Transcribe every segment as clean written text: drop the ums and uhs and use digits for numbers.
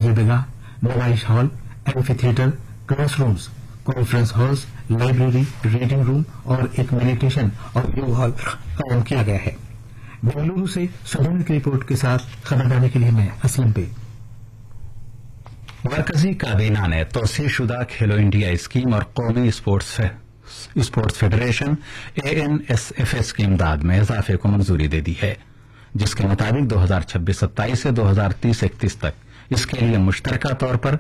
ईदगाह, नुमाइश hall, amphi theatre, classrooms, conference halls, library, reading room और एक मेडिटेशन और योग हॉल कायम किया गया है। बेंगलुरु से सुबह की रिपोर्ट के साथ खबरदारी के लिए मैं असलम पे। मरकजी काबीना ने तौसीशुदा खेलो इंडिया स्कीम और कौमी स्पोर्ट्स फेडरेशन ANSFS की इमदाद में इजाफे को मंजूरी दे दी है, जिसके मुताबिक 2026-27 से 2030-31 तक इसके लिए मुश्तरका तौर पर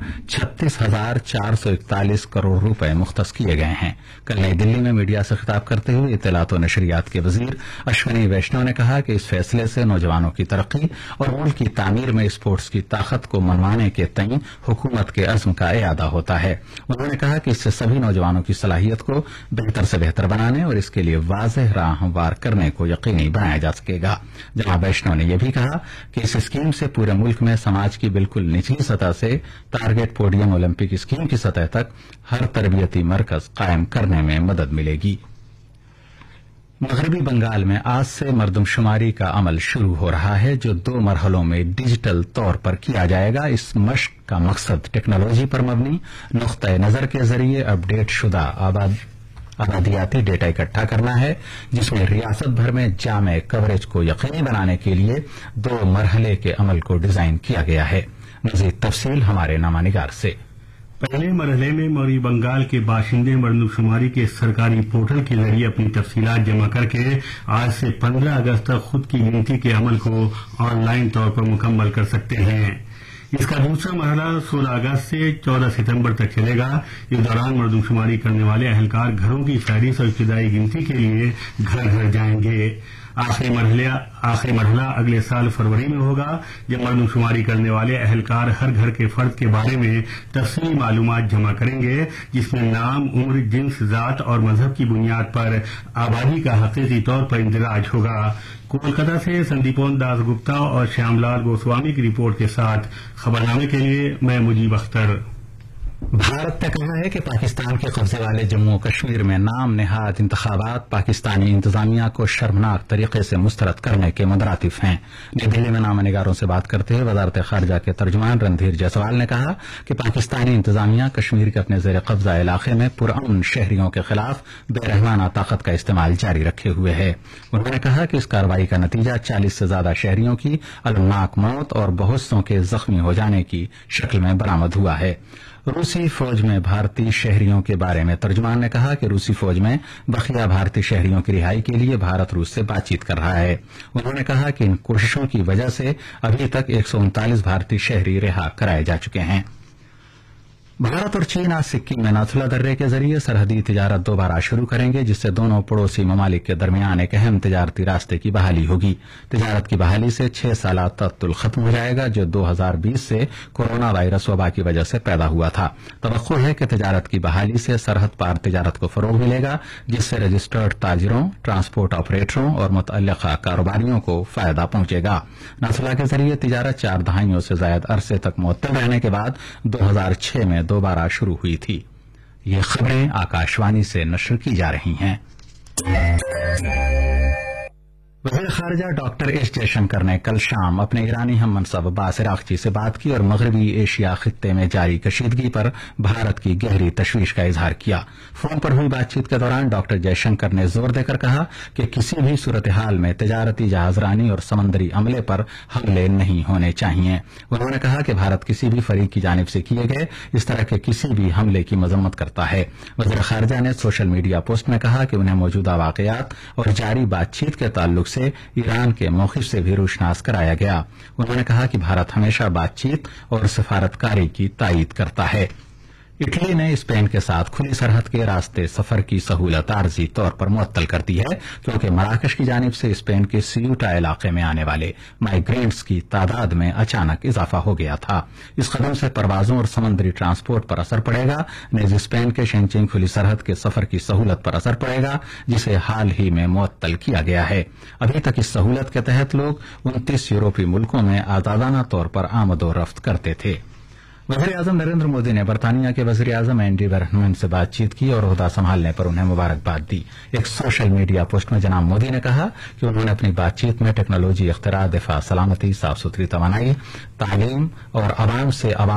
36,441 करोड़ रुपए मुख्तस किए गए हैं। कल नई दिल्ली में मीडिया से खिताब करते हुए इत्तलात और नशरियात के वजीर अश्विनी वैष्णव ने कहा कि इस फैसले से नौजवानों की तरक्की और मुल्क की तामीर में स्पोर्ट्स की ताकत को मनवाने के तईं हुकूमत के अज़्म का इयादा होता है। उन्होंने कहा कि इससे सभी नौजवानों की सलाहियत को बेहतर से बेहतर बनाने और इसके लिए वाज़ेह राह हमवार करने को यकीनी बनाया जा सकेगा। जनाब वैष्णव ने यह भी कहा कि इस स्कीम से पूरे मुल्क में समाज की बिल्कुल निचली सतह से टारगेट पोडियम ओलंपिक स्कीम की सतह तक हर तरबियती मरकज कायम करने में मदद मिलेगी। मगरबी बंगाल में आज से मरदमशुमारी का अमल शुरू हो रहा है, जो 2 मरहलों में डिजिटल तौर पर किया जाएगा। इस मश्क का मकसद टेक्नोलॉजी पर मबनी नुक्ता नजर के जरिए अपडेट शुदा आबादियाती डेटा इकट्ठा करना है, जिसमें रियासत भर में जामे कवरेज को यकीनी बनाने के लिए 2 मरहले के अमल को डिजाइन किया गया है। मजीद तफसील हमारे नामानिगार से। पहले मरहले में मगरबी बंगाल के बाशिंदे मरदमशुमारी के सरकारी पोर्टल के जरिए अपनी तफसीलात जमा करके आज से 15 अगस्त तक खुद की गिनती के अमल को ऑनलाइन तौर पर मुकम्मल कर सकते हैं। इसका दूसरा मरहला 16 अगस्त से 14 सितंबर तक चलेगा। इस दौरान मरदमशुमारी करने वाले अहलकार घरों की फहरिस्त और इब्तिदाई गिनती के लिए घर घर जाएंगे। आखिरी मरहला अगले साल फरवरी में होगा, जब मरदमशुमारी करने वाले अहलकार हर घर के फर्द के बारे में तफसीली मालूमात जमा करेंगे, जिसमें नाम, उम्र, जिन्स, जात और मजहब की बुनियाद पर आबादी का हकीकी तौर पर इंदराज होगा। कोलकाता से संदीपोन दास गुप्ता और श्यामलाल गोस्वामी की रिपोर्ट के साथ खबरनामे के लिए मैं मुजीब अख्तर। भारत ने कहा है कि पाकिस्तान के कब्जे वाले जम्मू कश्मीर में नाम नेहाद इंतखाबात पाकिस्तानी इंतजामिया को शर्मनाक तरीके से मुस्तरद करने के मुतरातिफ हैं। नई दिल्ली में नामानिगारों से बात करते हुए वजारत खारजा के तर्जुमान रणधीर जायसवाल ने कहा कि पाकिस्तानी इंतजामिया कश्मीर के अपने जेर कब्जा इलाके में पुरअमन शहरियों के खिलाफ बेरहमाना ताकत का इस्तेमाल जारी रखे हुए है। उन्होंने कहा कि इस कार्रवाई का नतीजा 40 से ज्यादा शहरियों की अलमनाक मौत और बहुत सौ के जख्मी हो जाने की शक्ल में बरामद हुआ है। रूसी फौज में भारतीय शहरियों के बारे में तर्जुमान ने कहा कि रूसी फौज में बखिया भारतीय शहरियों की रिहाई के लिए भारत रूस से बातचीत कर रहा है। उन्होंने कहा कि इन कोशिशों की वजह से अभी तक 139 भारतीय शहरी रिहा कराए जा चुके हैं। भारत और चीन आज सिक्किम में नाथुला दर्रे के जरिए सरहदी तिजारत दोबारा शुरू करेंगे, जिससे दोनों पड़ोसी ममालिक के दरमियान एक अहम तिजारती रास्ते की बहाली होगी। तिजारत की बहाली से 6 साल तअत्तुल खत्म हो जाएगा, जो 2020 से कोरोना वायरस वबा की वजह से पैदा हुआ था। तवक्को है कि तिजारत की बहाली से सरहद पार तिजारत को फरोग मिलेगा, जिससे रजिस्टर्ड ताजिरों, ट्रांसपोर्ट ऑपरेटरों और मुतअल्लिका कारोबारियों को फायदा पहुंचेगा। नाथुला के जरिए तिजारत 4 दहाइयों से ज्यादा अरसे तक मुअत्तल रहने के बाद 2006 में दोबारा शुरू हुई थी। ये खबरें आकाशवाणी से नश्र की जा रही हैं। वज़ीर ख़ारिजा डॉक्टर एस जयशंकर ने कल शाम अपने ईरानी हम मनसब अब्बास इराक़ची से बात की और मगरबी एशिया खित्ते में जारी कशीदगी पर भारत की गहरी तशवीश का इजहार किया। फोन पर हुई बातचीत के दौरान डॉक्टर जयशंकर ने जोर देकर कहा कि किसी भी सूरत हाल में तिजारती जहाजरानी और समंदरी अमले पर हमले नहीं होने चाहिए। उन्होंने कहा कि भारत किसी भी फरीक की जानिब से किए गए इस तरह के किसी भी हमले की मजम्मत करता है। वज़ीर ख़ारिजा ने सोशल मीडिया पोस्ट में कहा कि उन्हें मौजूदा वाक़यात और जारी बातचीत के ताल्लुक से ईरान के मौक़िफ़ से भी रोशनास कराया गया। उन्होंने कहा कि भारत हमेशा बातचीत और सफारतकारी की तायीद करता है। इटली ने स्पेन के साथ खुली सरहद के रास्ते सफर की सहूलत आर्जी तौर पर मुअत्तल कर दी है, क्योंकि मराकश की जानिब से स्पेन के सियूटा इलाके में आने वाले माइग्रेंट्स की तादाद में अचानक इजाफा हो गया था। इस कदम से परवाजों और समंदरी ट्रांसपोर्ट पर असर पड़ेगा। नेज़ स्पेन के शेंचिंग खुली सरहद के सफर की सहूलत पर असर पड़ेगा, जिसे हाल ही में मुअत्तल किया गया है। अभी तक इस सहूलत के तहत लोग 29 यूरोपीय मुल्कों में आजादाना तौर पर आमदोरफ्त करते थे। वज़ीर आज़म नरेंद्र मोदी ने बरतानिया के वज़ीर आज़म एंडी बर्नमैन से बातचीत की और ओहदा संभालने पर उन्हें मुबारकबाद दी। एक सोशल मीडिया पोस्ट में जनाब मोदी ने कहा कि उन्होंने अपनी बातचीत में टेक्नोलॉजी, इख्तिरा, दिफा, सलामती, साफ सुथरी तवानाई, तालीम और आवाम से